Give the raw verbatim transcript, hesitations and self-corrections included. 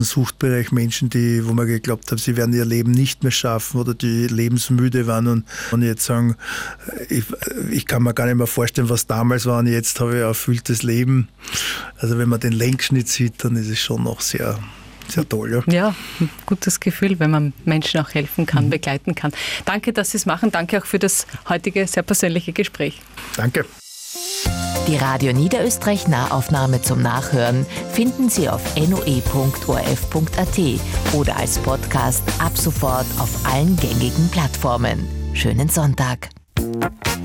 Suchtbereich Menschen, die, wo man geglaubt hat, sie werden ihr Leben nicht mehr schaffen oder die lebensmüde waren und, und jetzt sagen, ich, ich kann mir gar nicht mehr vorstellen, was damals war und jetzt habe ich ein erfülltes Leben. Also wenn man den Längsschnitt sieht, dann ist es schon noch sehr, sehr toll. Ja, ja, ein gutes Gefühl, wenn man Menschen auch helfen kann, mhm. begleiten kann. Danke, dass Sie es machen. Danke auch für das heutige sehr persönliche Gespräch. Danke. Die Radio Niederösterreich Nahaufnahme zum Nachhören finden Sie auf n o e punkt o r f punkt a t oder als Podcast ab sofort auf allen gängigen Plattformen. Schönen Sonntag.